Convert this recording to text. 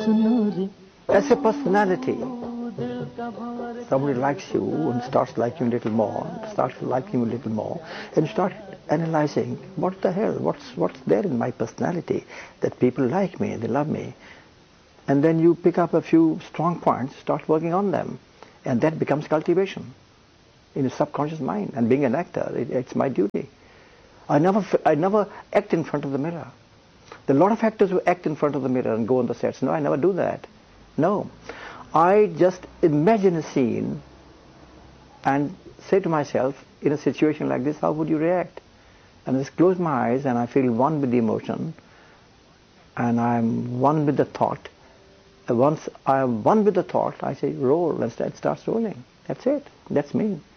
As a personality, somebody likes you and starts liking you a little more, and start analyzing, what the hell, what's there in my personality that people like me, they love me. And then you pick up a few strong points, start working on them, and that becomes cultivation in your subconscious mind. And being an actor, it's my duty. I never act in front of the mirror. There are a lot of actors who act in front of the mirror and go on the sets. No, I never do that. No. I just imagine a scene and say to myself, in a situation like this, how would you react? And I just close my eyes and I feel one with the emotion, and I'm one with the thought. And once I am one with the thought, I say roll, and it starts rolling. That's it. That's me.